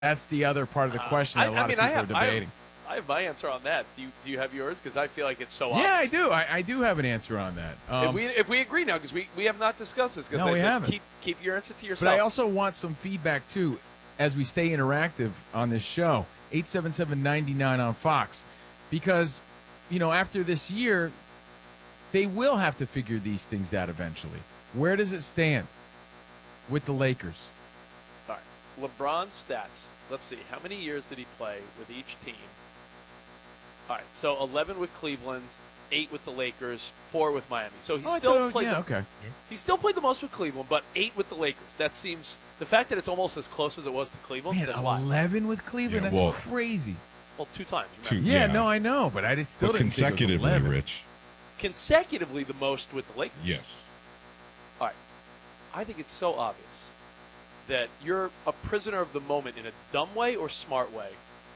That's the other part of the question that a lot of people are debating. I have my answer on that. Do you have yours? Because I feel like it's so Yeah, obvious. I do. I do have an answer on that. If we agree now, because we have not discussed this, because No, we haven't. keep your answer to yourself. But I also want some feedback, too, as we stay interactive on this show. 877-99 on Fox. Because, after this year, they will have to figure these things out eventually. Where does it stand with the Lakers? All right. LeBron's stats. Let's see. How many years did he play with each team? All right. So 11 with Cleveland, 8 with the Lakers, 4 with Miami. So he still played. He still played the most with Cleveland, but 8 with the Lakers. That seems the fact that it's almost as close as it was to Cleveland. Man, that's 11 with Cleveland. That's crazy. Well, 2 times. No, I know, but I still didn't think it was 11. Rich. Consecutively, the most with the Lakers. Yes. All right. I think it's so obvious that you're a prisoner of the moment in a dumb way or smart way.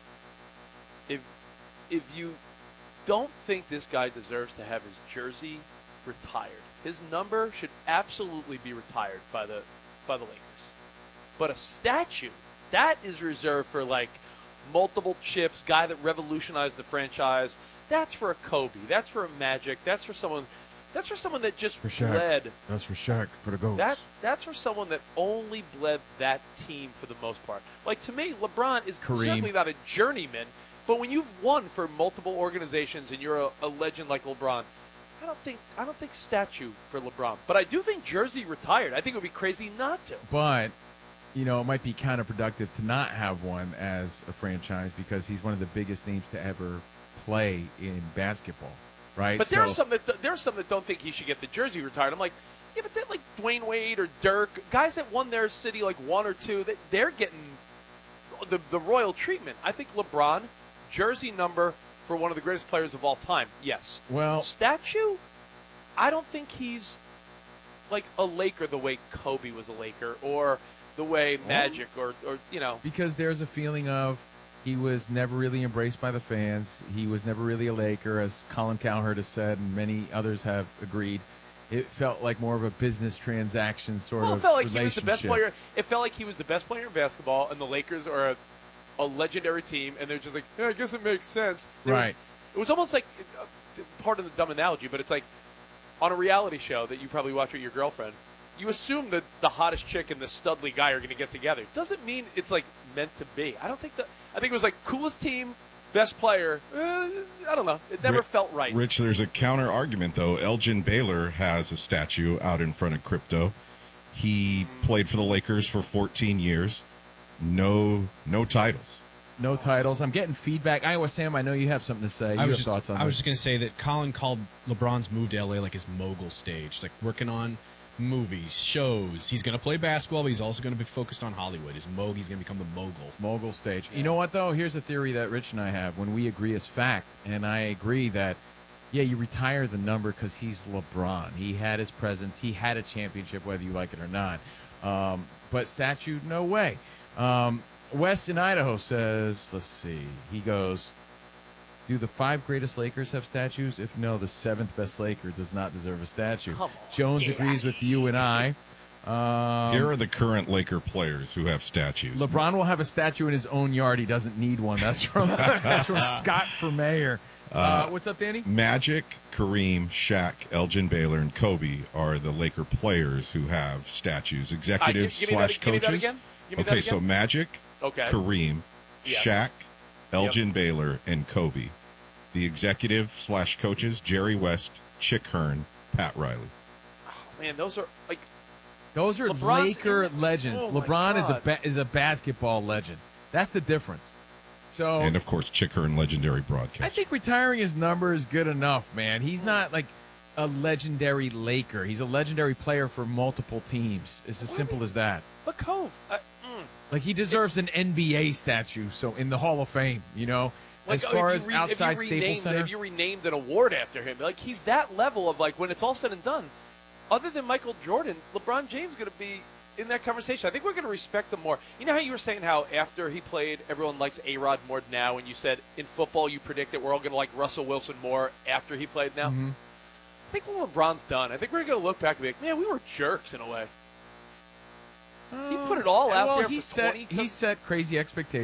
If you don't think this guy deserves to have his jersey retired, his number should absolutely be retired by the Lakers. But a statue, that is reserved for multiple chips, guy that revolutionized the franchise. That's for a Kobe. That's for a Magic. That's for someone that just bled. That's for Shaq, for the GOATs. That's for someone that only bled that team for the most part. To me, LeBron is certainly not a journeyman, but when you've won for multiple organizations and you're a legend like LeBron, I don't think statue for LeBron. But I do think jersey retired. I think it would be crazy not to. But it might be counterproductive to not have one as a franchise because he's one of the biggest names to ever play in basketball, right? But there are some that don't think he should get the jersey retired. I'm like, yeah, but they're like Dwayne Wade or Dirk, guys that won their city 1 or 2, they're getting the royal treatment. I think LeBron, jersey number for one of the greatest players of all time, yes. Well, statue, I don't think he's like a Laker the way Kobe was a Laker or the way Magic or because there's a feeling of he was never really embraced by the fans. He was never really a Laker, as Colin Cowherd has said, and many others have agreed. It felt like more of a business transaction sort of. It felt like relationship. he was the best player. It felt like he was the best player in basketball, and the Lakers are a legendary team, and they're just like, yeah, I guess it makes sense. It was almost like, part of the dumb analogy, but it's like on a reality show that you probably watch with your girlfriend. You assume that the hottest chick and the studly guy are going to get together. Doesn't mean it's meant to be. I think it was coolest team, best player. I don't know. It never felt right. Rich, there's a counter argument though. Elgin Baylor has a statue out in front of Crypto. He played for the Lakers for 14 years. No titles. No titles. I'm getting feedback. Iowa Sam, I know you have something to say. You have thoughts on this. I was just going to say that Colin called LeBron's move to LA his mogul stage. It's working on movies, shows. He's going to play basketball, but he's also going to be focused on Hollywood. He's going to become the mogul. Mogul stage. You know what, though? Here's a theory that Rich and I have when we agree as fact. And I agree that, yeah, you retire the number because he's LeBron. He had his presence. He had a championship, whether you like it or not. But statue, no way. Wes in Idaho says, let's see. He goes, do the 5 greatest Lakers have statues? If no, the 7th best Laker does not deserve a statue. Come on, Jones agrees with you and I. Here are the current Laker players who have statues. LeBron will have a statue in his own yard. He doesn't need one. That's from Scott for mayor. What's up, Danny? Magic, Kareem, Shaq, Elgin Baylor, and Kobe are the Laker players who have statues. Executives / coaches. Give me that again. Okay, so Magic, Kareem, Shaq, Elgin Baylor, and Kobe. The executive / coaches, Jerry West, Chick Hearn, Pat Riley. Oh, man, those are Laker legends. Oh LeBron is a basketball legend. That's the difference. So, and of course, Chick Hearn, legendary broadcaster. I think retiring his number is good enough, man. He's not like a legendary Laker. He's a legendary player for multiple teams. It's as simple as that. But Cove, he deserves an NBA statue, so in the Hall of Fame, as far as outside Staples Center. If you renamed an award after him, he's that level of when it's all said and done. Other than Michael Jordan, LeBron James is going to be in that conversation. I think we're going to respect him more. You know how you were saying how after he played, everyone likes A-Rod more now, and you said in football you predict that we're all going to like Russell Wilson more after he played now? Mm-hmm. I think when LeBron's done, I think we're going to look back and be like, man, we were jerks in a way. He put it all out well, there he for set 20 he set crazy expectations.